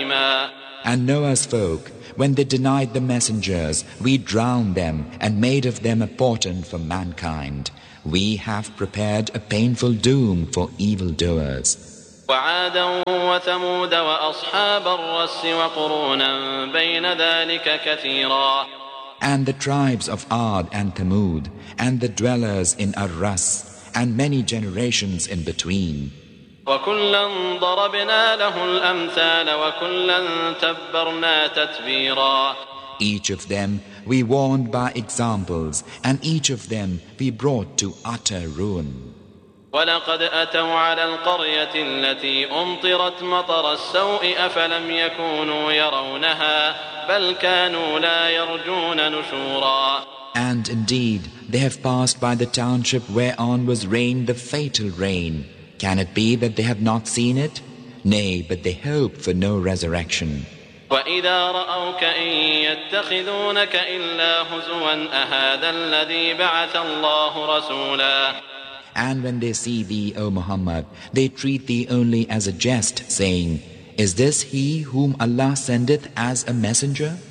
رَجِيمًا. And Noah's folk, when they denied the messengers, we drowned them and made of them a portent for mankind. We have prepared a painful doom for evildoers. وعادا وثمود وأصحاب الرس وقرونا بين ذلك كثيرا. And the tribes of Ad and Thamud, and the dwellers in Ar-Ras, and many generations in between. وكلا ضربنا له الأمثال وكلا تبرنا تتبيرا. Each of them we warned by examples, and each of them we brought to utter ruin. ولقد أتوا على القرية التي أمطرت مطر السوء أفلم يكونوا يرونها بل كانوا لا يرجون نشورا. And indeed they have passed by the township whereon was rained the fatal rain. Can it be that they have not seen it? Nay, but they hope for no resurrection. وإذا رأوك إن يتخذونك إلا هزوا أهذا الذي بعث الله رسولا. And when they see thee, O Muhammad, they treat thee only as a jest, saying, Is this he whom Allah sendeth as a messenger?